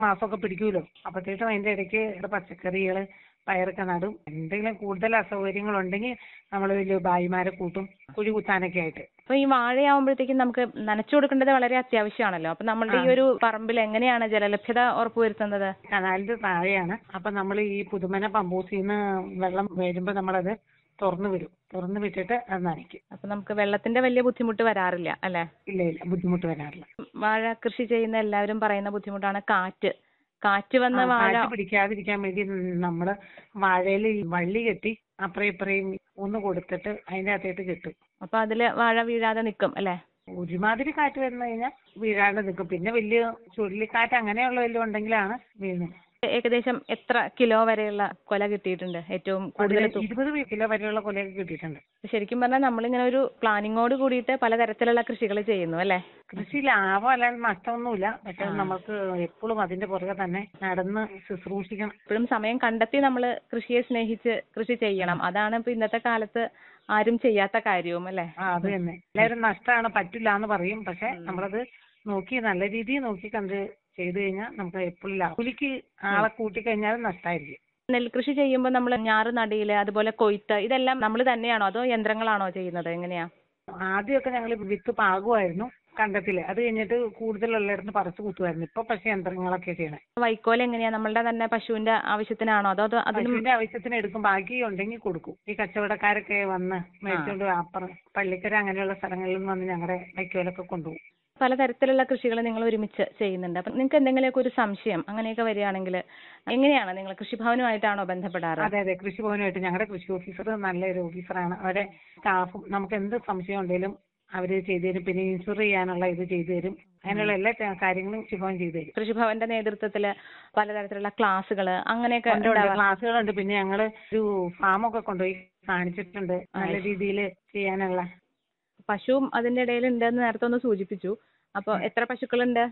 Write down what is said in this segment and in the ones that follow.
മാസമൊക്കെ പിടിക്കുമല്ലോ. അപ്പോഴത്തേക്കും അതിന്റെ ഇടയ്ക്ക് പച്ചക്കറികള് പയറൊക്കെ നടും. എന്തെങ്കിലും കൂടുതൽ അസൗകര്യങ്ങളുണ്ടെങ്കിൽ നമ്മൾ വലിയ ഭായിമാരെ കൂട്ടും കുഴി കുത്താനൊക്കെ ആയിട്ട്. അപ്പൊ ഈ വാഴയാവുമ്പോഴത്തേക്കും നമുക്ക് നനച്ചു കൊടുക്കേണ്ടത് വളരെ അത്യാവശ്യമാണല്ലോ. അപ്പൊ നമ്മളുടെ ഈ ഒരു പറമ്പിൽ എങ്ങനെയാണ് ജലലഭ്യത ഉറപ്പുവരുത്തുന്നത്? കനാലിന്റെ താഴെയാണ്. അപ്പൊ നമ്മൾ ഈ പുതുമന പമ്പൂസിന്ന് വെള്ളം വരുമ്പോ നമ്മളത് തുറന്നു വിട്ടിട്ട് അത് നനയ്ക്കും. അപ്പൊ നമുക്ക് വെള്ളത്തിന്റെ വലിയ ബുദ്ധിമുട്ട് വരാറില്ല അല്ലെ? ഇല്ല, ബുദ്ധിമുട്ട് വരാറില്ല. വാഴ കൃഷി ചെയ്യുന്ന എല്ലാവരും പറയുന്ന ബുദ്ധിമുട്ടാണ് കാറ്റ് വന്ന് വാഴ പിടിക്കാതിരിക്കാൻ വേണ്ടി നമ്മള് വാഴയിൽ വള്ളി കെട്ടി അപ്പുറം ഇപ്പുറയും ഒന്ന് കൊടുത്തിട്ട് അതിന്റെ അകത്തേട്ട് കെട്ടും. അപ്പൊ അതില് വാഴ വീഴാതെ നിൽക്കും അല്ലെ? ഒരുമാതിരി കാറ്റ് വന്നു കഴിഞ്ഞാൽ വീഴാണ്ട് നിൽക്കും. പിന്നെ വലിയ ചുഴലിക്കാറ്റ് അങ്ങനെയുള്ള വല്ലതും ഉണ്ടെങ്കിലാണ് വീഴുന്നത്. ഏകദേശം എത്ര കിലോ വരെയുള്ള കൊല കിട്ടിയിട്ടുണ്ട്? ഏറ്റവും കൂടുതൽ 20 കിലോ വരെയുള്ള കൊലയൊക്കെ കിട്ടിയിട്ടുണ്ട്. ശരിക്കും പറഞ്ഞാൽ നമ്മളിങ്ങനെ ഒരു പ്ലാനിങ്ങോട് കൂടിയിട്ട് പലതരത്തിലുള്ള കൃഷികൾ ചെയ്യുന്നു അല്ലെ? കൃഷി ലാഭം അല്ലാതെ നഷ്ടമൊന്നുമില്ല. പക്ഷെ നമുക്ക് എപ്പോഴും അതിന്റെ പുറകെ തന്നെ നടന്ന് ശുശ്രൂഷിക്കണം. എപ്പോഴും സമയം കണ്ടെത്തി നമ്മൾ കൃഷിയെ സ്നേഹിച്ച് കൃഷി ചെയ്യണം. അതാണ് ഇപ്പൊ ഇന്നത്തെ കാലത്ത് ആരും ചെയ്യാത്ത കാര്യവും അല്ലെ? അത് തന്നെ. എല്ലാവരും നഷ്ടമാണ് പറ്റില്ല എന്ന് പറയും. പക്ഷെ നമ്മളത് നോക്കി നല്ല രീതിയിൽ നോക്കി കണ്ട് ചെയ്തു കഴിഞ്ഞാൽ നമുക്ക് എപ്പോഴും കൂലിക്ക് ആളെ കൂട്ടിക്കഴിഞ്ഞാലും നഷ്ടമായിരിക്കും. നെൽകൃഷി ചെയ്യുമ്പോൾ നമ്മൾ ഞാറ് നടീല് അതുപോലെ കൊയ്ത്ത് ഇതെല്ലാം നമ്മൾ തന്നെയാണോ അതോ യന്ത്രങ്ങളാണോ ചെയ്യുന്നത്? എങ്ങനെയാ? ആദ്യമൊക്കെ ഞങ്ങൾ വിത്ത് പാകുമായിരുന്നു കണ്ടത്തില്. അത് കഴിഞ്ഞിട്ട് കൂടുതലുള്ളിടത്ത് പറിച്ചു കുത്തുമായിരുന്നു. ഇപ്പൊ പക്ഷെ യന്ത്രങ്ങളൊക്കെ ചെയ്യണേ. വൈക്കോൽ എങ്ങനെയാ? നമ്മളുടെ തന്നെ പശുവിന്റെ ആവശ്യത്തിനാണോ അതോ പശുവിന്റെ ആവശ്യത്തിന് എടുക്കും, ബാക്കി ഉണ്ടെങ്കിൽ കൊടുക്കും. ഈ കച്ചവടക്കാരൊക്കെ വന്ന് മേടിച്ചോണ്ട് അപ്പുറം പള്ളിക്കര അങ്ങനെയുള്ള സ്ഥലങ്ങളിൽ നിന്ന് വന്ന് ഞങ്ങളുടെ വൈക്കോലൊക്കെ കൊണ്ടുപോകും. പലതരത്തിലുള്ള കൃഷികൾ നിങ്ങൾ ഒരുമിച്ച് ചെയ്യുന്നുണ്ട്. അപ്പൊ നിങ്ങൾക്ക് എന്തെങ്കിലുമൊക്കെ ഒരു സംശയം അങ്ങനെയൊക്കെ വരികയാണെങ്കിൽ എങ്ങനെയാണ് നിങ്ങൾ കൃഷിഭവനുമായിട്ടാണോ ബന്ധപ്പെടാറ്? അതെ, കൃഷിഭവനുമായിട്ട്. ഞങ്ങളുടെ കൃഷി ഓഫീസർ നല്ലൊരു ഓഫീസറാണ്. അവരുടെ സ്റ്റാഫും നമുക്ക് എന്ത് സംശയം ഉണ്ടെങ്കിലും അവര് ചെയ്തു തരും. പിന്നെ ഇൻഷുർ ചെയ്യാനുള്ള ഇത് ചെയ്തു തരും. അങ്ങനെയുള്ള എല്ലാ കാര്യങ്ങളും കൃഷിഭവൻ ചെയ്തു തരും. കൃഷിഭവന്റെ നേതൃത്വത്തില് പലതരത്തിലുള്ള ക്ലാസ്സുകള് അങ്ങനെയൊക്കെ ക്ലാസ്സുകളുണ്ട്. പിന്നെ ഞങ്ങള് ഒരു ഫാമൊക്കെ കൊണ്ടുപോയി കാണിച്ചിട്ടുണ്ട് നല്ല രീതിയിൽ ചെയ്യാനുള്ള. പശുവും അതിന്റെ ഇടയിൽ ഉണ്ടെന്ന് നേരത്തെ ഒന്ന് സൂചിപ്പിച്ചു. അപ്പൊ എത്ര പശുക്കളുണ്ട്?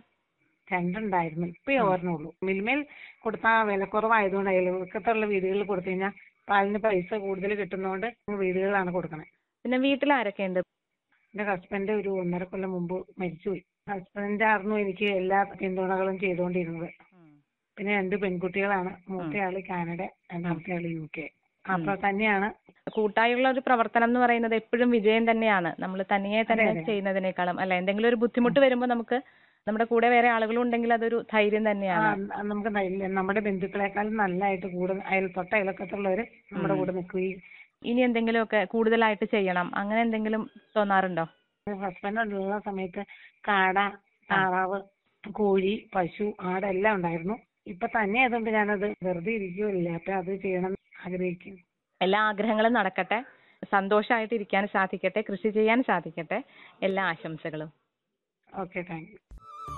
2 ഉണ്ടായിരുന്നു. ഇപ്പൊ ഓർമ്മയുള്ളൂ. മിൽമേൽ കൊടുത്താൽ വിലക്കുറവായതുകൊണ്ട് അയൽവക്കത്തുള്ള വീടുകളിൽ കൊടുത്തു കഴിഞ്ഞാൽ പാലിന് പൈസ കൂടുതൽ കിട്ടുന്നതുകൊണ്ട് വീടുകളിലാണ് കൊടുക്കണേ. പിന്നെ വീട്ടിൽ ആരൊക്കെ ഉണ്ട്? എന്റെ ഹസ്ബൻഡ് ഒരു 1.5 കൊല്ലം മുമ്പ് മരിച്ചുപോയി. ഹസ്ബൻഡായിരുന്നു എനിക്ക് എല്ലാ പിന്തുണകളും ചെയ്തുകൊണ്ടിരുന്നത്. പിന്നെ 2 പെൺകുട്ടികളാണ്. മൂത്തയാള് കാനഡ, രണ്ടാമത്തെ ആള് UK. അപ്പൊ തന്നെയാണ് കൂട്ടായുള്ള ഒരു പ്രവർത്തനം എന്ന് പറയുന്നത് എപ്പോഴും വിജയം തന്നെയാണ്. നമ്മൾ തനിയെ തന്നെ ചെയ്യുന്നതിനേക്കാളും അല്ല. എന്തെങ്കിലും ഒരു ബുദ്ധിമുട്ട് വരുമ്പോൾ നമുക്ക് നമ്മുടെ കൂടെ വേറെ ആളുകളും ഉണ്ടെങ്കിൽ അതൊരു ധൈര്യം തന്നെയാണ്. നമുക്ക് നമ്മുടെ ബന്ധുക്കളെക്കാളും നല്ലതായിട്ട് തൊട്ട അയൽക്കത്തുള്ളവര് നമ്മുടെ കൂടെ നിൽക്കുകയും. ഇനി എന്തെങ്കിലുമൊക്കെ കൂടുതലായിട്ട് ചെയ്യണം അങ്ങനെ എന്തെങ്കിലും തോന്നാറുണ്ടോ? ഹസ്ബൻഡ് ഉള്ള സമയത്ത് കാട, താറാവ്, കോഴി, പശു, ആടെല്ലാം ഉണ്ടായിരുന്നു. ഇപ്പൊ തന്നെ അതുകൊണ്ട് ഞാനത് വെറുതെ ഇരിക്കുകയില്ല. അപ്പൊ അത് ചെയ്യണം ആഗ്രഹിക്കും. എല്ലാ ആഗ്രഹങ്ങളും നടക്കട്ടെ, സന്തോഷമായിട്ട് ഇരിക്കാൻ സാധിക്കട്ടെ, കൃഷി ചെയ്യാൻ സാധിക്കട്ടെ. എല്ലാ ആശംസകളും. Okay, thank you.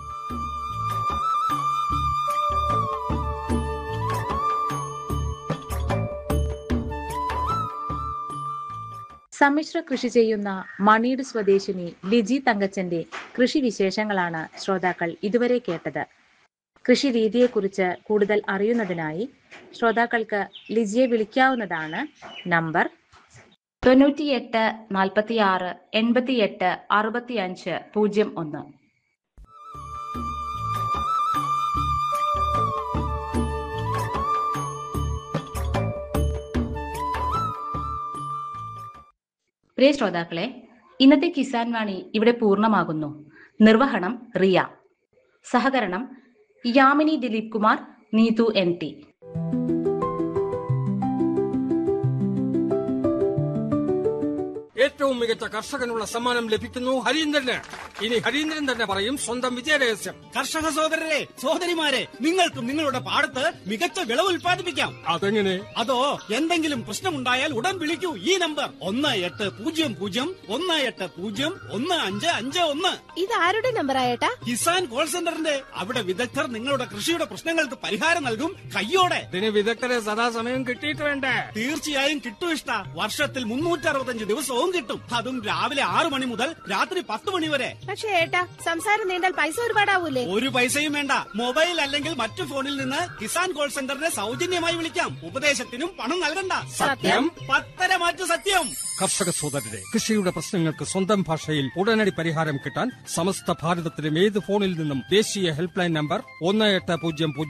സമ്മിശ്ര കൃഷി ചെയ്യുന്ന മണീട് സ്വദേശിനി ലിജി തങ്കച്ചന്റെ കൃഷി വിശേഷങ്ങളാണ് ശ്രോതാക്കൾ ഇതുവരെ കേട്ടത്. കൃഷി രീതിയെക്കുറിച്ച് കൂടുതൽ അറിയുന്നതിനായി ശ്രോതാക്കൾക്ക് ലിജിയെ വിളിക്കാവുന്നതാണ്. നമ്പർ 98 46 88 65 01. പ്രിയ ശ്രോതാക്കളെ, ഇന്നത്തെ കിസാൻ വാണി ഇവിടെ പൂർണ്ണമാകുന്നു. നിർവഹണം റിയ, സഹകരണം യാമിനി ദിലീപ് കുമാർ, നീതു NT. ഏറ്റവും മികച്ച കർഷകനുള്ള സമ്മാനം ലഭിക്കുന്നു ഹരീന്ദ്രന്. ഇനി ഹരീന്ദ്രൻ തന്നെ പറയും സ്വന്തം വിജയരഹസ്യം. കർഷക സഹോദരരെ, സഹോദരിമാരെ, നിങ്ങൾക്കും നിങ്ങളുടെ പാടത്ത് മികച്ച വിളവ് ഉൽപ്പാദിപ്പിക്കാം. അതെങ്ങനെ? അതോ എന്തെങ്കിലും പ്രശ്നമുണ്ടായാൽ ഉടൻ വിളിക്കൂ ഈ നമ്പർ 1800 ഇത് ആരുടെ നമ്പറായേട്ടാ? കിസാൻ കോൾ സെന്ററിന്റെ. അവിടെ വിദഗ്ധർ നിങ്ങളുടെ കൃഷിയുടെ പ്രശ്നങ്ങൾക്ക് പരിഹാരം നൽകും കയ്യോടെ. ഇതിന് വിദഗ്ധരെ സദാസമയം കിട്ടിയിട്ട് വേണ്ടേ? തീർച്ചയായും കിട്ടും. വർഷത്തിൽ 365 ദിവസവും കിട്ടും. അതും രാവിലെ 6 മണി മുതൽ രാത്രി 10 മണി വരെ. പക്ഷേ ഏട്ടാ, സംസാരം നീണ്ടാൽ പൈസ ഒരുപാടാവൂലേ? ഒരു പൈസയും വേണ്ട. മൊബൈൽ അല്ലെങ്കിൽ മറ്റു ഫോണിൽ നിന്ന് കിസാൻ കോൾ സെന്ററിനെ സൗജന്യമായി വിളിക്കാം. ഉപദേശത്തിനും പണം നൽകണ്ട. സത്യം? 10 മാറ്റു സത്യം. കർഷക സോദരരെ, കൃഷിയുടെ പ്രശ്നങ്ങൾക്ക് സ്വന്തം ഭാഷയിൽ ഉടനടി പരിഹാരം കിട്ടാൻ സമസ്ത ഭാരതത്തിലും ഏത് ഫോണിൽ നിന്നും ദേശീയ ഹെൽപ്പ് ലൈൻ നമ്പർ 1800